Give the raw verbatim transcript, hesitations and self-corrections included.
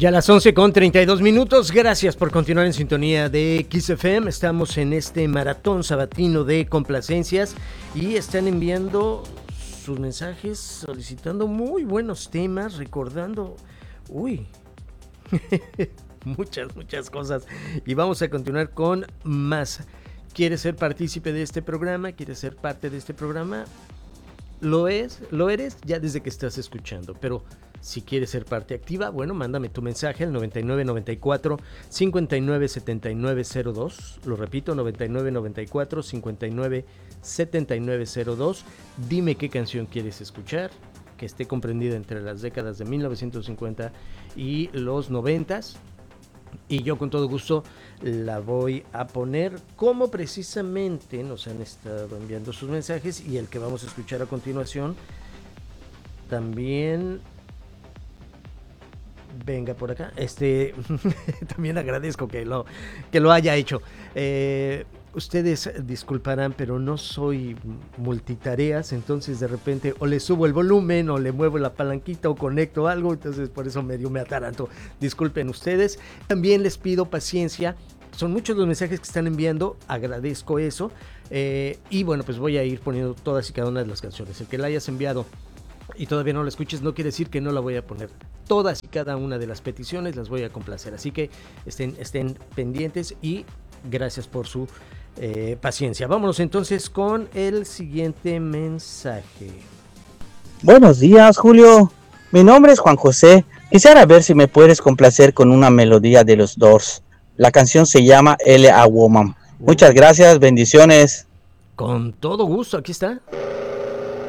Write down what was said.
Ya a las once con treinta y dos minutos, gracias por continuar en sintonía de X F M. Estamos en este maratón sabatino de complacencias y están enviando sus mensajes solicitando muy buenos temas, recordando, uy, muchas, muchas cosas. Y vamos a continuar con más. ¿Quieres ser partícipe de este programa? ¿Quieres ser parte de este programa? Lo es, lo eres ya desde que estás escuchando, pero si quieres ser parte activa, bueno, mándame tu mensaje al noventa y nueve noventa y cuatro cincuenta y nueve setenta y nueve cero dos, lo repito, noventa y nueve noventa y cuatro cincuenta y nueve setenta y nueve cero dos, dime qué canción quieres escuchar, que esté comprendida entre las décadas de mil novecientos cincuenta y los noventas, y yo con todo gusto la voy a poner, como precisamente nos han estado enviando sus mensajes, y el que vamos a escuchar a continuación también venga por acá. Este también agradezco que lo, que lo haya hecho. Eh, ustedes disculparán, pero no soy multitareas, entonces de repente o le subo el volumen o le muevo la palanquita o conecto algo, entonces por eso medio me ataranto. Disculpen ustedes. También les pido paciencia. Son muchos los mensajes que están enviando, agradezco eso. Eh, y bueno, pues voy a ir poniendo todas y cada una de las canciones. El que la hayas enviado y todavía no la escuches no quiere decir que no la voy a poner. Todas y cada una de las peticiones las voy a complacer, así que estén, estén pendientes y gracias por su eh, paciencia. Vámonos entonces con el siguiente mensaje. Buenos días, Julio. Mi nombre es Juan José. Quisiera ver si me puedes complacer con una melodía de los Doors. La canción se llama L A Woman. Muchas gracias, bendiciones. Con todo gusto, aquí está.